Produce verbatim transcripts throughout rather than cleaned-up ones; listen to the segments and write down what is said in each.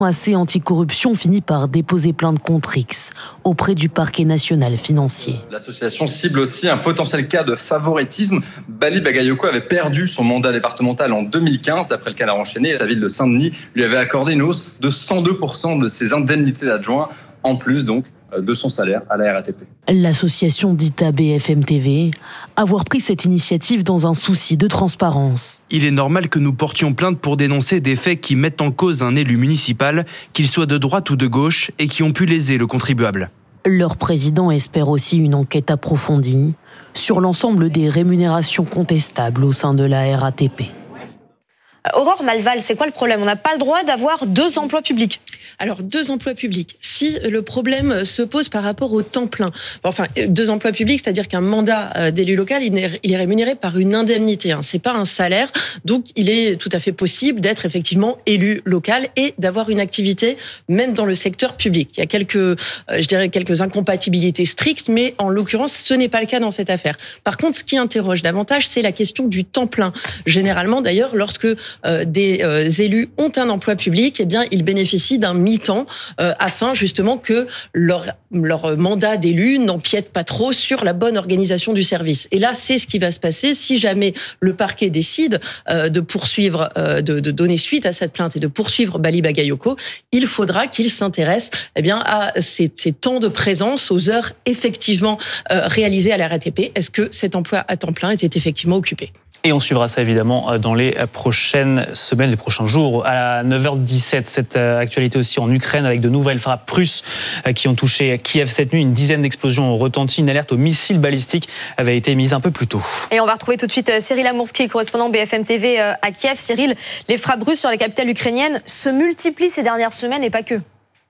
Assez anticorruption finit par déposer plainte contre X auprès du parquet national financier. L'association cible aussi un potentiel cas de favoritisme. Bali Bagayoko avait perdu son mandat départemental en deux mille quinze. D'après le Canard enchaîné, sa ville de Saint-Denis lui avait accordé une hausse de cent deux pour cent de ses indemnités d'adjoint, en plus donc de son salaire à la R A T P. L'association dit à B F M T V avoir pris cette initiative dans un souci de transparence. Il est normal que nous portions plainte pour dénoncer des faits qui mettent en cause un élu municipal, qu'il soit de droite ou de gauche, et qui ont pu léser le contribuable. Leur président espère aussi une enquête approfondie sur l'ensemble des rémunérations contestables au sein de la R A T P. Aurore Malval, c'est quoi le problème ? On n'a pas le droit d'avoir deux emplois publics. Alors, deux emplois publics. Si le problème se pose par rapport au temps plein, enfin, deux emplois publics, c'est-à-dire qu'un mandat d'élu local, il est rémunéré par une indemnité. Hein, c'est pas un salaire. Donc, il est tout à fait possible d'être effectivement élu local et d'avoir une activité, même dans le secteur public. Il y a quelques, euh, je dirais, quelques incompatibilités strictes, mais en l'occurrence, ce n'est pas le cas dans cette affaire. Par contre, ce qui interroge davantage, c'est la question du temps plein. Généralement, d'ailleurs, lorsque euh, des euh, élus ont un emploi public, eh bien, ils bénéficient d'un mi-temps euh, afin justement que leur, leur mandat d'élu n'empiète pas trop sur la bonne organisation du service. Et là, c'est ce qui va se passer si jamais le parquet décide euh, de poursuivre, euh, de, de donner suite à cette plainte et de poursuivre Bali Bagayoko. Il faudra qu'il s'intéresse eh bien, à ces, ces temps de présence, aux heures effectivement euh, réalisées à la R A T P. Est-ce que cet emploi à temps plein était effectivement occupé ? Et on suivra ça évidemment dans les prochaines semaines, les prochains jours. À neuf heures dix-sept, cette actualité aussi en Ukraine avec de nouvelles frappes russes qui ont touché Kiev cette nuit. Une dizaine d'explosions ont retenti. Une alerte aux missiles balistiques avait été mise un peu plus tôt. Et on va retrouver tout de suite Cyril Amourski, correspondant B F M T V à Kiev. Cyril, les frappes russes sur la capitale ukrainienne se multiplient ces dernières semaines et pas que.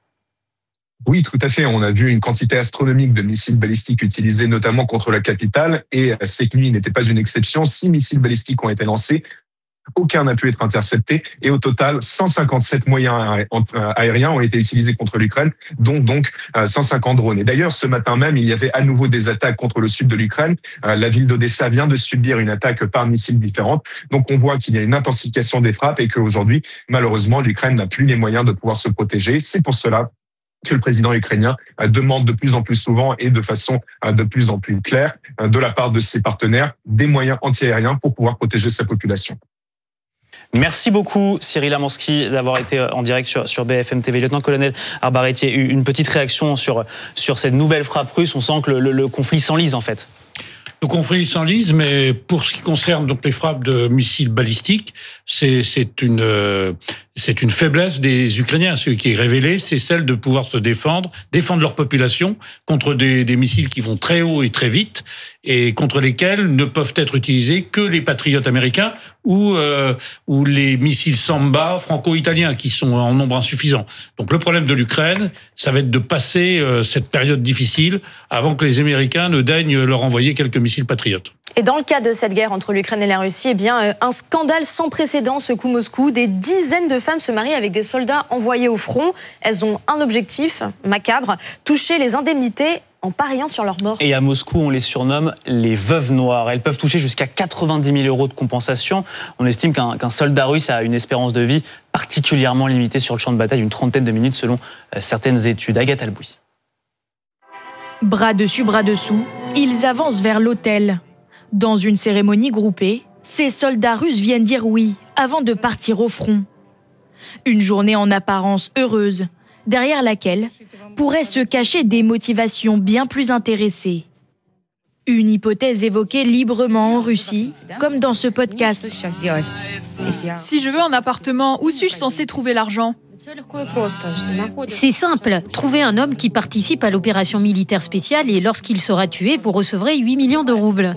Oui, tout à fait. On a vu une quantité astronomique de missiles balistiques utilisés notamment contre la capitale et cette nuit n'était pas une exception. Six missiles balistiques ont été lancés. Aucun n'a pu être intercepté et au total, cent cinquante-sept moyens aériens ont été utilisés contre l'Ukraine, dont donc cent cinquante drones. Et d'ailleurs, ce matin même, il y avait à nouveau des attaques contre le sud de l'Ukraine. La ville d'Odessa vient de subir une attaque par missiles différente. Donc on voit qu'il y a une intensification des frappes et qu'aujourd'hui, malheureusement, l'Ukraine n'a plus les moyens de pouvoir se protéger. C'est pour cela que le président ukrainien demande de plus en plus souvent et de façon de plus en plus claire de la part de ses partenaires des moyens antiaériens pour pouvoir protéger sa population. Merci beaucoup Cyril Amourski d'avoir été en direct sur, sur B F M T V. Lieutenant-colonel Arbaretier, une petite réaction sur, sur cette nouvelle frappe russe. On sent que le, le, le conflit s'enlise en fait. Le conflit s'enlise, mais pour ce qui concerne donc les frappes de missiles balistiques, c'est, c'est une, euh, c'est une faiblesse des Ukrainiens. Ce qui est révélé, c'est celle de pouvoir se défendre, défendre leur population contre des, des missiles qui vont très haut et très vite et contre lesquels ne peuvent être utilisés que les patriotes américains ou, euh, ou les missiles Samba franco-italiens qui sont en nombre insuffisant. Donc le problème de l'Ukraine, ça va être de passer euh, cette période difficile avant que les Américains ne daignent leur envoyer quelques missiles patriotes. Et dans le cas de cette guerre entre l'Ukraine et la Russie, eh bien, un scandale sans précédent secoue Moscou. Des dizaines de femmes se marient avec des soldats envoyés au front. Elles ont un objectif macabre, toucher les indemnités en pariant sur leur mort. Et à Moscou, on les surnomme les veuves noires. Elles peuvent toucher jusqu'à quatre-vingt-dix mille euros de compensation. On estime qu'un, qu'un soldat russe a une espérance de vie particulièrement limitée sur le champ de bataille, une trentaine de minutes selon certaines études. Agathe Albouy. Bras dessus, bras dessous, ils avancent vers l'autel. Dans une cérémonie groupée, ces soldats russes viennent dire oui avant de partir au front. Une journée en apparence heureuse, derrière laquelle pourraient se cacher des motivations bien plus intéressées. Une hypothèse évoquée librement en Russie, comme dans ce podcast. Si je veux un appartement, où suis-je censé trouver l'argent ? C'est simple, trouvez un homme qui participe à l'opération militaire spéciale et lorsqu'il sera tué, vous recevrez huit millions de roubles.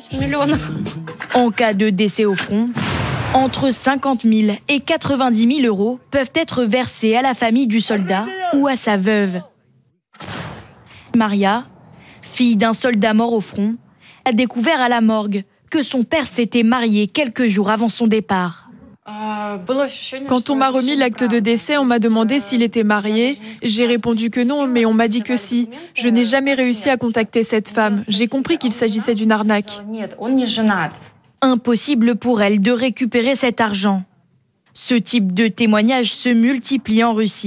En cas de décès au front, entre cinquante mille et quatre-vingt-dix mille euros peuvent être versés à la famille du soldat ou à sa veuve. Maria, fille d'un soldat mort au front, a découvert à la morgue que son père s'était marié quelques jours avant son départ. Quand on m'a remis l'acte de décès, on m'a demandé s'il était marié. J'ai répondu que non, mais on m'a dit que si. Je n'ai jamais réussi à contacter cette femme. J'ai compris qu'il s'agissait d'une arnaque. Impossible pour elle de récupérer cet argent. Ce type de témoignage se multiplie en Russie.